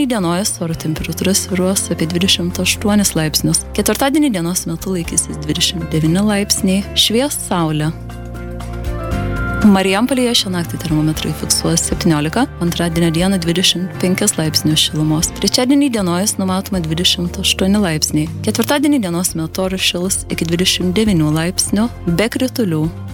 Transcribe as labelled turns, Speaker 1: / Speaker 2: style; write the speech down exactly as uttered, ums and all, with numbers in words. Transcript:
Speaker 1: Trečiadienį dienojas oro temperatūra svyruos apie dvidešimt aštuonis laipsnius. Ketvirtadienį dienos metu laikysis dvidešimt devyni laipsniai, švies saulė. Marijampolėje šią naktį termometrai fiksuos septyniolika, antradienio dieną dvidešimt penkis laipsnius šilumos. Trečiadienį dienojas numatoma dvidešimt aštuoni laipsniai. Ketvirtadienį dienos metu oras šils iki dvidešimt devynių laipsnių be kritulių.